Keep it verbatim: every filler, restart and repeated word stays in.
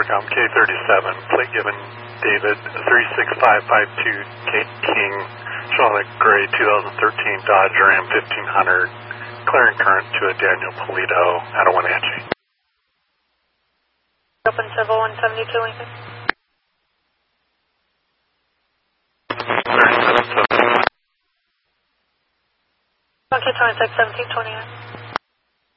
SOARCOM K thirty-seven, plate given David three six five five two Kate King, showing a gray two thousand thirteen Dodge Ram fifteen hundred, clearing current to a Daniel Polito at a Wenatchee. Open Civil one seventy-two Lincoln. thirty-seven, seven. Okay, twenty-six, seventeen, twenty-nine.